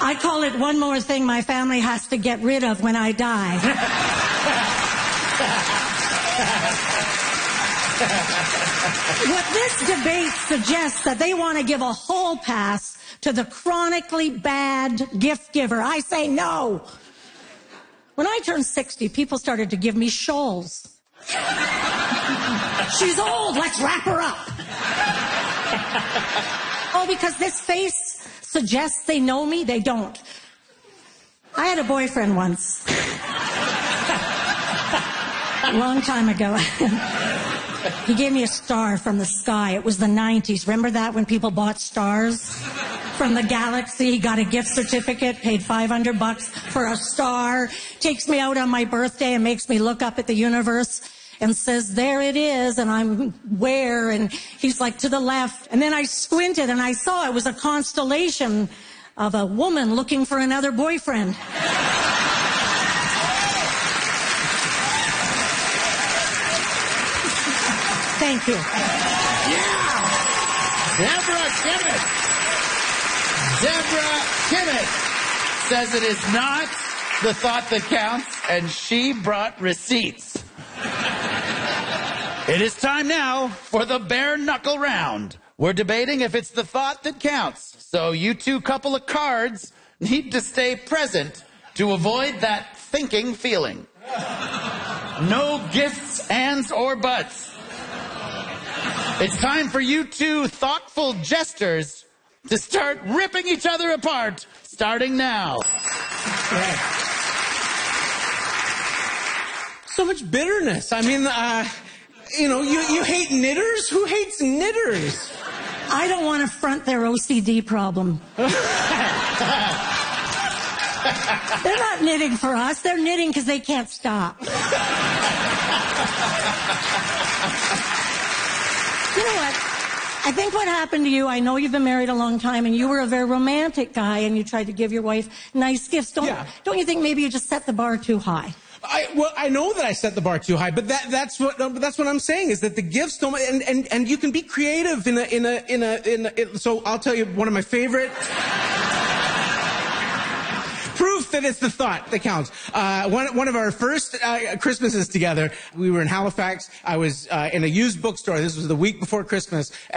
I call it one more thing my family has to get rid of when I die. What this debate suggests that they want to give a hall pass to the chronically bad gift giver. I say no. When I turned 60, people started to give me shawls. She's old, let's wrap her up. Oh, because this face suggests they know me? They don't. I had a boyfriend once. A long time ago. He gave me a star from the sky. It was the 90s. Remember that, when people bought stars from the galaxy? He got a gift certificate, paid $500 for a star, takes me out on my birthday and makes me look up at the universe and says, there it is. And I'm, where? And he's like, to the left. And then I squinted and I saw it was a constellation of a woman looking for another boyfriend. Thank you. Yeah! Deborah Kimmett says it is not the thought that counts, and she brought receipts. It is time now for the bare knuckle round. We're debating if it's the thought that counts. So you two couple of cards need to stay present to avoid that thinking feeling. No gifts, ands, or buts. It's time for you two thoughtful jesters to start ripping each other apart, starting now. Yeah. So much bitterness. I mean, you hate knitters? Who hates knitters? I don't want to front their OCD problem. They're not knitting for us. They're knitting because they can't stop. You know what? I think what happened to you, I know you've been married a long time, and you were a very romantic guy, and you tried to give your wife nice gifts. Don't you think maybe you just set the bar too high? I know that I set the bar too high, but that's what I'm saying is that the gifts don't, and you can be creative so I'll tell you one of my favorite proof that it's the thought that counts. One of our first Christmases together, we were in Halifax. I was in a used bookstore. This was the week before Christmas.